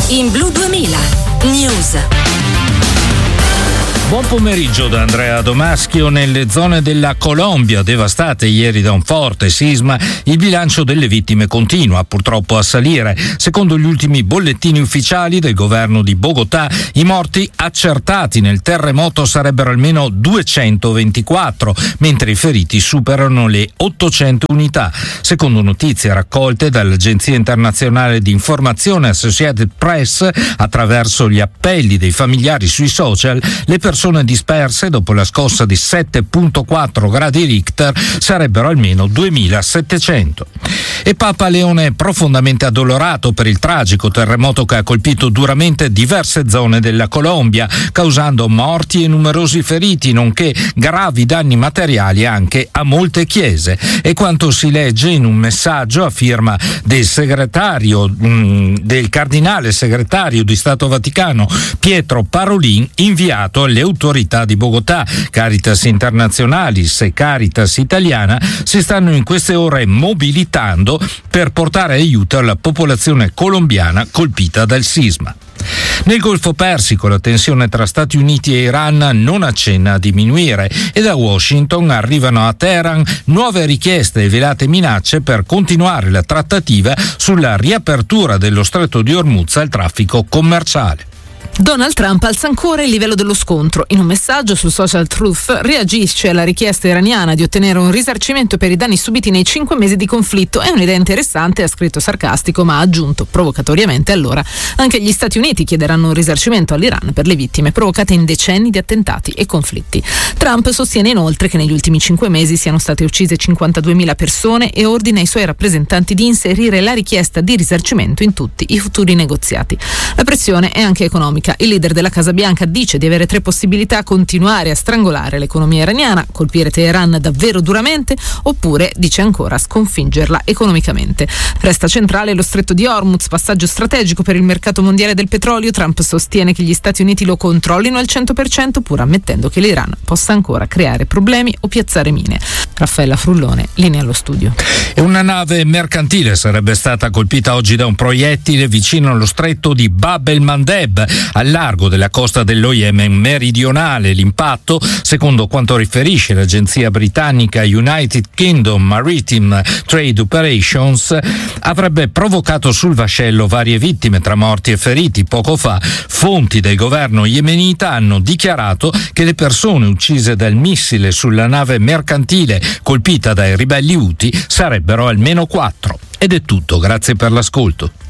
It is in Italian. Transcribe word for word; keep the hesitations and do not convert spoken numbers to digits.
in Blu duemila News. Buon pomeriggio da Andrea Domaschio. Nelle zone della Colombia devastate ieri da un forte sisma, il bilancio delle vittime continua purtroppo a salire. Secondo gli ultimi bollettini ufficiali del governo di Bogotà, i morti accertati nel terremoto sarebbero almeno duecentoventiquattro, mentre i feriti superano le ottocento unità. Secondo notizie raccolte dall'Agenzia Internazionale di Informazione Associated Press, attraverso gli appelli dei familiari sui social, le persone persone disperse dopo la scossa di sette virgola quattro gradi Richter sarebbero almeno duemilasettecento. E Papa Leone è profondamente addolorato per il tragico terremoto che ha colpito duramente diverse zone della Colombia, causando morti e numerosi feriti, nonché gravi danni materiali anche a molte chiese. E quanto si legge in un messaggio a firma del segretario, mh, del cardinale segretario di Stato Vaticano Pietro Parolin, inviato alle autorità di Bogotà. Caritas Internationalis e Caritas Italiana si stanno in queste ore mobilitando per portare aiuto alla popolazione colombiana colpita dal sisma. Nel Golfo Persico la tensione tra Stati Uniti e Iran non accenna a diminuire e da Washington arrivano a Teheran nuove richieste e velate minacce per continuare la trattativa sulla riapertura dello Stretto di Hormuz al traffico commerciale. Donald Trump alza ancora il livello dello scontro. In un messaggio sul social Truth reagisce alla richiesta iraniana di ottenere un risarcimento per i danni subiti nei cinque mesi di conflitto. È un'idea interessante, ha scritto sarcastico, ma ha aggiunto provocatoriamente: allora anche gli Stati Uniti chiederanno un risarcimento all'Iran per le vittime provocate in decenni di attentati e conflitti. Trump sostiene inoltre che negli ultimi cinque mesi siano state uccise cinquantaduemila persone e ordina ai suoi rappresentanti di inserire la richiesta di risarcimento in tutti i futuri negoziati. La pressione è anche economica. Il leader della Casa Bianca dice di avere tre possibilità: continuare a strangolare l'economia iraniana, colpire Teheran davvero duramente, oppure, dice ancora, sconfiggerla economicamente. Resta centrale lo Stretto di Hormuz, passaggio strategico per il mercato mondiale del petrolio. Trump sostiene che gli Stati Uniti lo controllino al cento per cento, pur ammettendo che l'Iran possa ancora creare problemi o piazzare mine. Raffaella Frullone, linea allo studio. E una nave mercantile sarebbe stata colpita oggi da un proiettile vicino allo stretto di Bab el-Mandeb, al largo della costa dello Yemen meridionale. L'impatto, secondo quanto riferisce l'agenzia britannica United Kingdom Maritime Trade Operations, avrebbe provocato sul vascello varie vittime tra morti e feriti. Poco fa fonti del governo yemenita hanno dichiarato che le persone uccise dal missile sulla nave mercantile colpita dai ribelli Houthi sarebbero almeno quattro. Ed è tutto, grazie per l'ascolto.